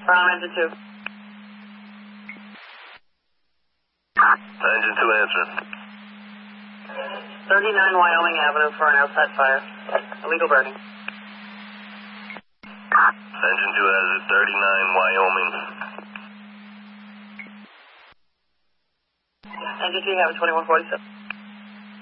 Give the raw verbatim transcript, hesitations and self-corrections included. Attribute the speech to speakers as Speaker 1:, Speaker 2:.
Speaker 1: Brown, engine two.
Speaker 2: Engine two answer.
Speaker 1: thirty-nine Wyoming Avenue for an outside fire. Illegal burning.
Speaker 2: Engine two has it, thirty-nine Wyoming.
Speaker 1: Engine two, you have a twenty-one forty-seven.